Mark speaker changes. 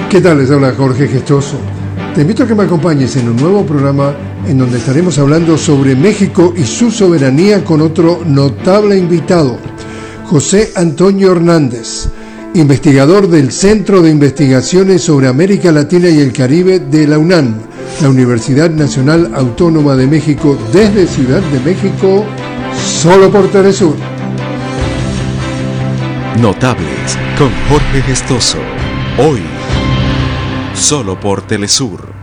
Speaker 1: ¿Qué tal? Les habla Jorge Gestoso. Te invito a que me acompañes en un nuevo programa en donde estaremos hablando sobre México y su soberanía con otro notable invitado, José Antonio Hernández, investigador del Centro de Investigaciones sobre América Latina y el Caribe de la UNAM, la Universidad Nacional Autónoma de México, desde Ciudad de México, solo por Telesur.
Speaker 2: Notables con Jorge Gestoso. Hoy, solo por Telesur.